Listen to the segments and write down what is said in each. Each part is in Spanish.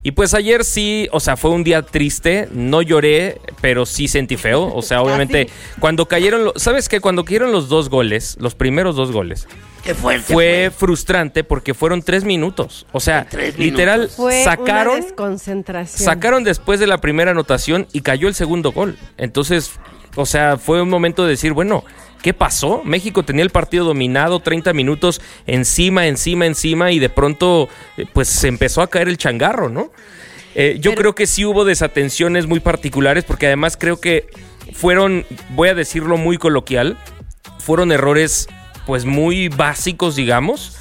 Y pues ayer sí, o sea, fue un día triste, no lloré, pero sí sentí feo. O sea, obviamente, cuando cayeron, ¿sabes qué? Cuando cayeron los 2 goles, los primeros 2 goles, Qué fuerte fue frustrante porque fueron 3 minutos. O sea, literal, fue sacaron, una desconcentración. sacaron después de la primera anotación y cayó el segundo gol. Entonces, o sea, fue un momento de decir, bueno, ¿qué pasó? México tenía el partido dominado, 30 minutos encima, y de pronto pues se empezó a caer el changarro, ¿no? Yo creo que sí hubo desatenciones muy particulares porque además creo que fueron, voy a decirlo muy coloquial, fueron errores pues muy básicos, digamos.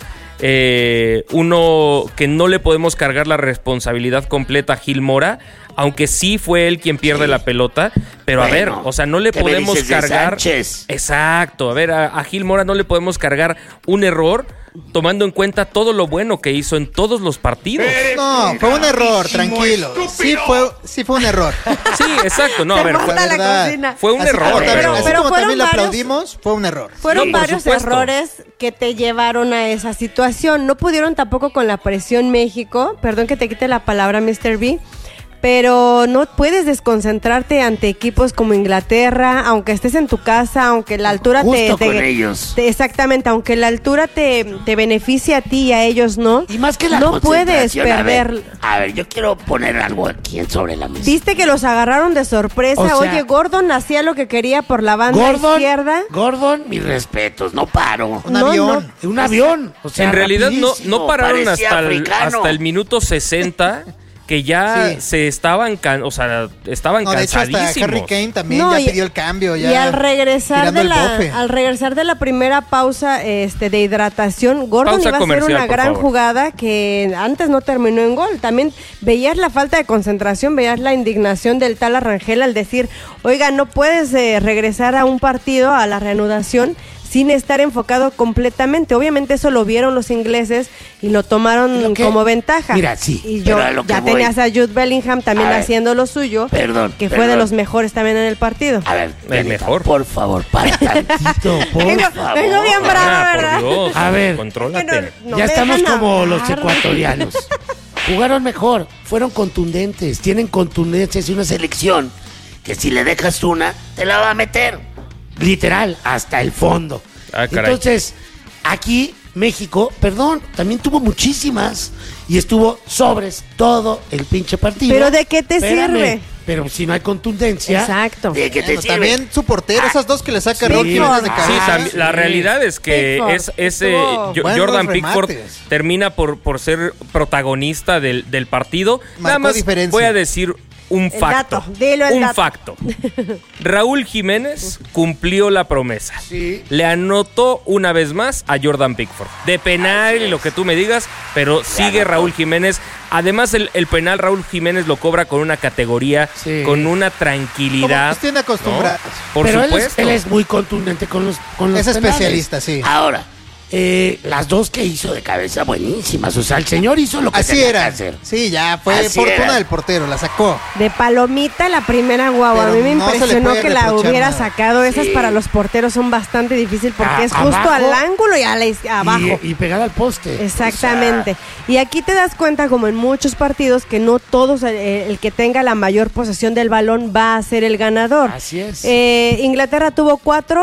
Uno que no le podemos cargar la responsabilidad completa a Gil Mora, aunque sí fue él quien pierde la pelota, pero bueno, a ver, o sea, no le podemos cargar... Exacto, a ver, a Gil Mora no le podemos cargar un error tomando en cuenta todo lo bueno que hizo en todos los partidos. No, fue un error, tranquilo. Sí fue un error. Sí, exacto, no, a ver, fue un error. Pero como también le varios, aplaudimos, fue un error. Fueron varios errores que te llevaron a esa situación. No pudieron tampoco con la presión México, perdón que te quite la palabra, Mr. B, pero no puedes desconcentrarte ante equipos como Inglaterra, aunque estés en tu casa, aunque la altura con ellos. Exactamente, aunque la altura te beneficie a ti y a ellos no. Y más que la no puedes perder. A ver, yo quiero poner algo aquí sobre la mesa. Viste que los agarraron de sorpresa. O sea, oye, Gordon hacía lo que quería por la banda izquierda. Gordon, mis respetos, no paro. Un avión. Un avión. O sea, en realidad no pararon hasta el minuto 60. Que ya se estaban estaban no, de hecho, cansadísimos. hasta Harry Kane también ya pidió el cambio. Ya y al regresar de la primera pausa de hidratación, Gordon iba a hacer una gran jugada que antes no terminó en gol. También veías la falta de concentración, veías la indignación del tal Arrangel al decir, oiga, no puedes regresar a un partido, a la reanudación, sin estar enfocado completamente. Obviamente eso lo vieron los ingleses y lo tomaron como ventaja. Mira, sí. Y yo ya tenías a Jude Bellingham también haciendo lo suyo. Fue de los mejores también en el partido. A ver, el mejor. Por favor, para tantito, por favor. Vengo bien brava, ¿verdad? Por Dios, a ver, contrólate. Ya estamos como los ecuatorianos. Jugaron mejor, fueron contundentes, tienen contundencia, es una selección que si le dejas una, te la va a meter. Literal, hasta el fondo. Entonces, aquí México, también tuvo muchísimas y estuvo sobres todo el pinche partido. ¿Pero de qué te sirve? Pero si no hay contundencia, exacto. ¿de qué te sirve? También su portero, esas dos que le saca Raúl Jiménez de cabeza. Sí, la realidad es que Jordan Pickford termina por ser protagonista del partido. Nada más voy a decir un facto. Facto. Raúl Jiménez cumplió la promesa. Sí. Le anotó una vez más a Jordan Pickford. De penal y lo que tú me digas, pero sigue Raúl Jiménez. Además, el penal Raúl Jiménez lo cobra con una categoría, con una tranquilidad. Como tiene acostumbrado. Por supuesto. Él es muy contundente con los Es especialista, sí. Ahora, las dos que hizo de cabeza buenísimas. O sea, el señor hizo lo que tenía que hacer. Sí, ya fue fortuna del portero, la sacó. De palomita la primera, guau. A mí me impresionó que la hubiera sacado. Esas para los porteros son bastante difíciles porque es justo abajo, al ángulo y abajo. Y pegada al poste. Exactamente. O sea, y aquí te das cuenta, como en muchos partidos, que no todos el que tenga la mayor posesión del balón va a ser el ganador. Así es. Inglaterra tuvo 4.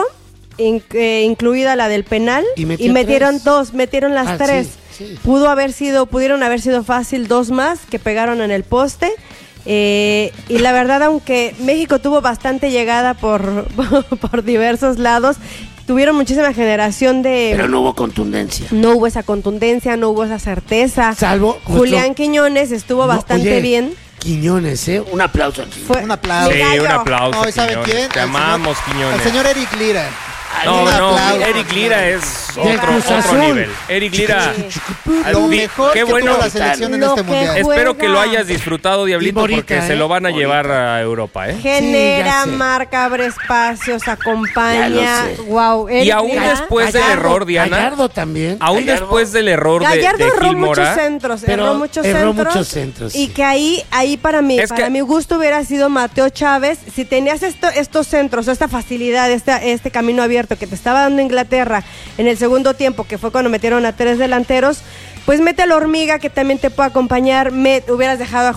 Incluida la del penal y metieron 2, metieron las 3. Sí. Pudieron haber sido fácil 2 más que pegaron en el poste. Y la verdad, aunque México tuvo bastante llegada por diversos lados, tuvieron muchísima generación pero no hubo contundencia. No hubo esa contundencia, no hubo esa certeza. Salvo Julián Quiñones estuvo bastante bien. Quiñones, un aplauso aquí. Un aplauso. Sí, un aplauso. No, ¿sabe quién? Te amamos, Quiñones. El señor Eric Lira. Eric Lira es otro nivel. Eric Lira, lo mejor qué bueno, que tuvo la selección en este mundial. Espero que lo hayas disfrutado, Diablito, porque se lo van a llevar a Europa. Genera, marca, abre espacios, acompaña. Wow. Y aún después del error, Diana. Gallardo también. Aún después del error de Gil Mora. Erró muchos centros. Y que ahí para mi gusto hubiera sido Mateo Chávez. Si tenías estos centros, esta facilidad, este camino abierto momento que te estaba dando Inglaterra en el segundo tiempo, que fue cuando metieron a 3 delanteros, pues mete a la Hormiga, que también te puede acompañar. Hubieras dejado a